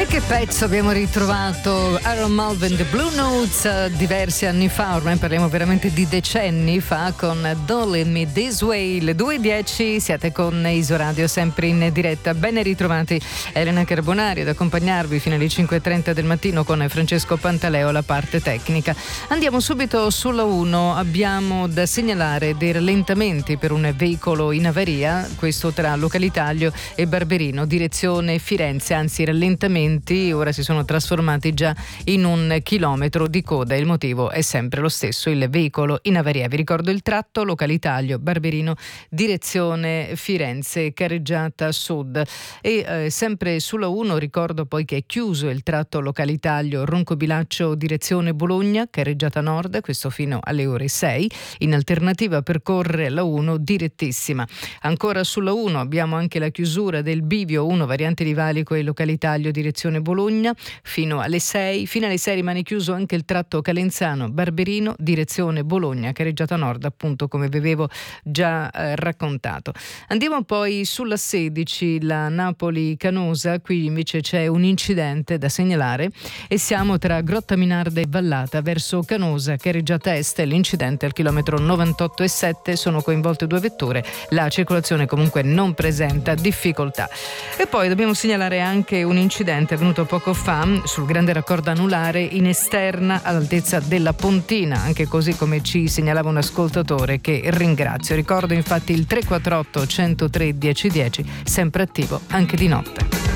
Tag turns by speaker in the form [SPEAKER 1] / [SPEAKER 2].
[SPEAKER 1] Che pezzo abbiamo ritrovato? Aaron Malvin, The Blue Notes, diversi anni fa, ormai parliamo veramente di decenni fa, con Don't Leave Me This Way. Le 2:10, siete con Isoradio, sempre in diretta. Ben ritrovati, Elena Carbonari ad accompagnarvi fino alle 5:30 del mattino con Francesco Pantaleo, la parte tecnica. Andiamo subito sulla 1, abbiamo da segnalare dei rallentamenti per un veicolo in avaria, questo tra Localitaglio e Barberino, direzione Firenze, anzi rallentamenti ora si sono trasformati già in 1 chilometro di coda. Il motivo è sempre lo stesso, il veicolo in avaria. Vi ricordo il tratto Localitaglio Barberino direzione Firenze, carreggiata sud. E sempre sulla 1 ricordo poi che è chiuso il tratto Localitaglio Roncobilaccio direzione Bologna, carreggiata nord, questo fino alle ore 6. In alternativa percorre la 1 direttissima. Ancora sulla 1 abbiamo anche la chiusura del bivio 1 variante di Valico e Localitaglio direzione Bologna fino alle 6. Fino alle 6 rimane chiuso anche il tratto Calenzano Barberino direzione Bologna, carreggiata nord, appunto, come vi avevo già raccontato. Andiamo poi sulla 16, la Napoli-Canosa. Qui invece c'è un incidente da segnalare e siamo tra Grotta Minarda e Vallata verso Canosa, carreggiata est. L'incidente al chilometro 98,7, sono coinvolte 2 vetture, la circolazione comunque non presenta difficoltà. E poi dobbiamo segnalare anche un incidente avvenuto poco fa sul grande raccordo anulare in esterna all'altezza della Pontina, anche così come ci segnalava un ascoltatore che ringrazio. Ricordo infatti il 348 103 1010, sempre attivo anche di notte.